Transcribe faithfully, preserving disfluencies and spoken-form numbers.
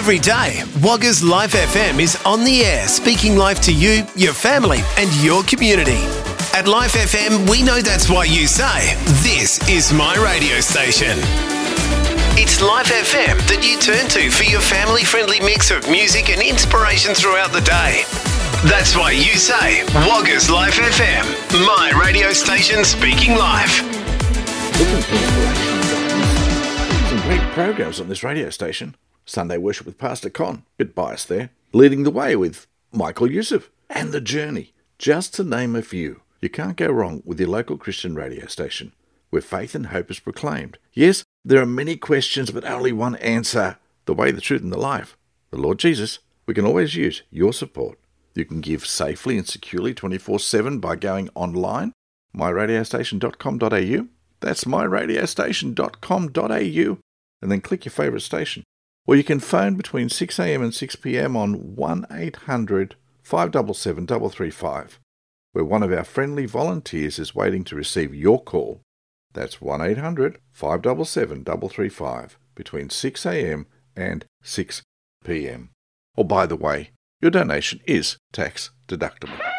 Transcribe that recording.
Every day, Wagga's Life F M is on the air, speaking life to you, your family and your community. At Life F M, we know that's why you say, this is my radio station. It's Life F M that you turn to for your family-friendly mix of music and inspiration throughout the day. That's why you say, Wagga's Life F M, my radio station speaking life. Some great programs on this radio station. Sunday Worship with Pastor Con, bit biased there. Leading the Way with Michael Youssef. And The Journey, just to name a few. You can't go wrong with your local Christian radio station, where faith and hope is proclaimed. Yes, there are many questions, but only one answer. The way, the truth, and the life. The Lord Jesus. We can always use your support. You can give safely and securely twenty-four seven by going online, my radio station dot com dot a u. That's my radio station dot com dot a u. And then click your favourite station. Or you can phone between six a m and six p m on one eight hundred, five seven seven, three three five, where one of our friendly volunteers is waiting to receive your call. That's one eight hundred, five seven seven, three three five, between six a m and six p m. Oh, by the way, your donation is tax deductible.